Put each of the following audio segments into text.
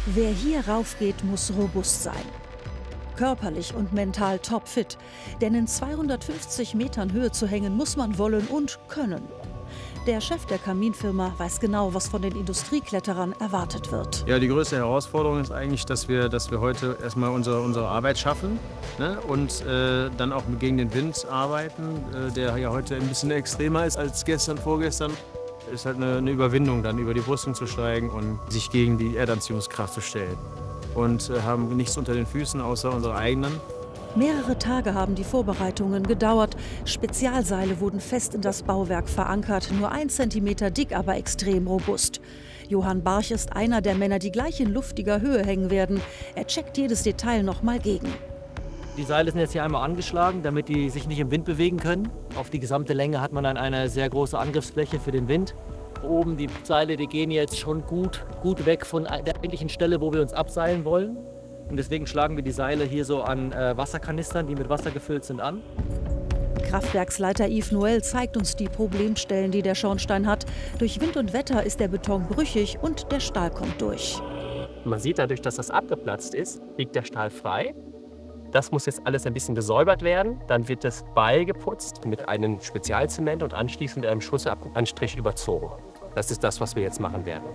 Wer hier raufgeht, muss robust sein. Körperlich und mental topfit. Denn in 250 Metern Höhe zu hängen, muss man wollen und können. Der Chef der Kaminfirma weiß genau, was von den Industriekletterern erwartet wird. Ja, die größte Herausforderung ist eigentlich, dass wir heute erstmal unsere Arbeit schaffen, ne? Und dann auch gegen den Wind arbeiten, der ja heute ein bisschen extremer ist als gestern, vorgestern. Ist halt eine Überwindung, dann über die Brüstung zu steigen und sich gegen die Erdanziehungskraft zu stellen. Und haben nichts unter den Füßen außer unsere eigenen. Mehrere Tage haben die Vorbereitungen gedauert. Spezialseile wurden fest in das Bauwerk verankert, nur 1 Zentimeter dick, aber extrem robust. Johann Barch ist einer der Männer, die gleich in luftiger Höhe hängen werden. Er checkt jedes Detail noch mal gegen. Die Seile sind jetzt hier einmal angeschlagen, damit die sich nicht im Wind bewegen können. Auf die gesamte Länge hat man dann eine sehr große Angriffsfläche für den Wind. Oben die Seile, die gehen jetzt schon gut weg von der eigentlichen Stelle, wo wir uns abseilen wollen. Und deswegen schlagen wir die Seile hier so an Wasserkanistern, die mit Wasser gefüllt sind, an. Kraftwerksleiter Yves Noël zeigt uns die Problemstellen, die der Schornstein hat. Durch Wind und Wetter ist der Beton brüchig und der Stahl kommt durch. Man sieht dadurch, dass das abgeplatzt ist, liegt der Stahl frei. Das muss jetzt alles ein bisschen gesäubert werden. Dann wird das beigeputzt mit einem Spezialzement und anschließend einem Schussanstrich überzogen. Das ist das, was wir jetzt machen werden.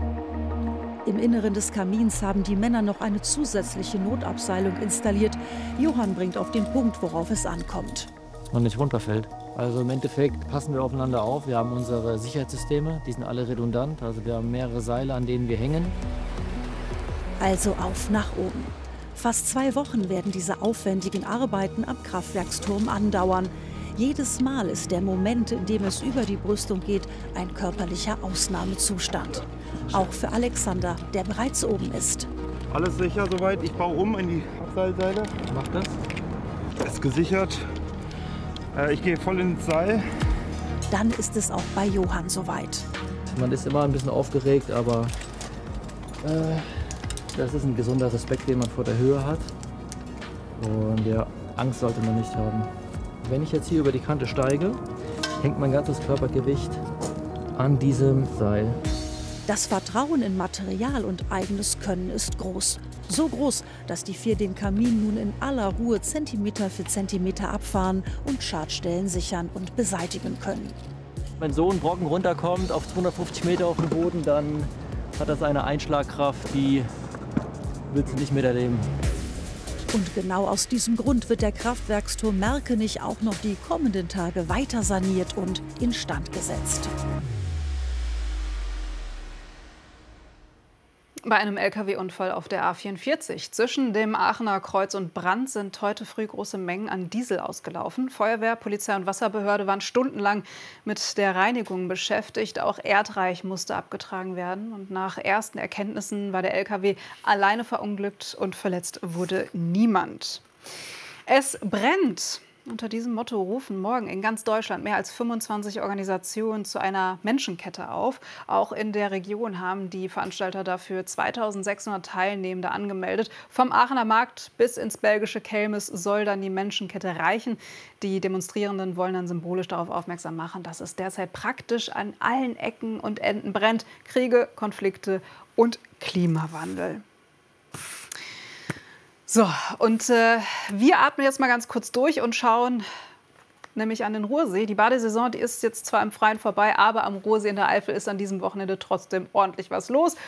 Im Inneren des Kamins haben die Männer noch eine zusätzliche Notabseilung installiert. Johann bringt auf den Punkt, worauf es ankommt. Dass man nicht runterfällt. Also im Endeffekt passen wir aufeinander auf. Wir haben unsere Sicherheitssysteme, die sind alle redundant. Also wir haben mehrere Seile, an denen wir hängen. Also auf nach oben. Fast 2 Wochen werden diese aufwendigen Arbeiten am Kraftwerksturm andauern. Jedes Mal ist der Moment, in dem es über die Brüstung geht, ein körperlicher Ausnahmezustand. Auch für Alexander, der bereits oben ist. Alles sicher soweit. Ich baue um in die Abseilseile. Mach das. Ist gesichert. Ich gehe voll ins Seil. Dann ist es auch bei Johann soweit. Man ist immer ein bisschen aufgeregt, aber das ist ein gesunder Respekt, den man vor der Höhe hat. Und ja, Angst sollte man nicht haben. Wenn ich jetzt hier über die Kante steige, hängt mein ganzes Körpergewicht an diesem Seil. Das Vertrauen in Material und eigenes Können ist groß. So groß, dass die 4 den Kamin nun in aller Ruhe Zentimeter für Zentimeter abfahren und Schadstellen sichern und beseitigen können. Wenn so ein Brocken runterkommt auf 250 Meter auf den Boden, dann hat das eine Einschlagkraft, die willst du nicht miterleben. Und genau aus diesem Grund wird der Kraftwerksturm Merkenich auch noch die kommenden Tage weiter saniert und instand gesetzt. Bei einem Lkw-Unfall auf der A44 zwischen dem Aachener Kreuz und Brand sind heute früh große Mengen an Diesel ausgelaufen. Feuerwehr, Polizei und Wasserbehörde waren stundenlang mit der Reinigung beschäftigt. Auch Erdreich musste abgetragen werden. Und nach ersten Erkenntnissen war der Lkw alleine verunglückt und verletzt wurde niemand. Es brennt. Unter diesem Motto rufen morgen in ganz Deutschland mehr als 25 Organisationen zu einer Menschenkette auf. Auch in der Region haben die Veranstalter dafür 2600 Teilnehmende angemeldet. Vom Aachener Markt bis ins belgische Kelmis soll dann die Menschenkette reichen. Die Demonstrierenden wollen dann symbolisch darauf aufmerksam machen, dass es derzeit praktisch an allen Ecken und Enden brennt. Kriege, Konflikte und Klimawandel. So, und wir atmen jetzt mal ganz kurz durch und schauen nämlich an den Ruhrsee. Die Badesaison, die ist jetzt zwar im Freien vorbei, aber am Ruhrsee in der Eifel ist an diesem Wochenende trotzdem ordentlich was los.